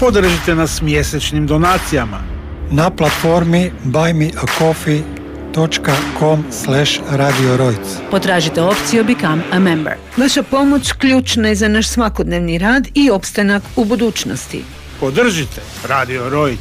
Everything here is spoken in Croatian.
Podržite nas mjesečnim donacijama na platformi buymeacoffee.com/Radio Rojc. Potražite opciju Become a Member. Vaša pomoć ključna je za naš svakodnevni rad i opstanak u budućnosti. Podržite Radio Rojc.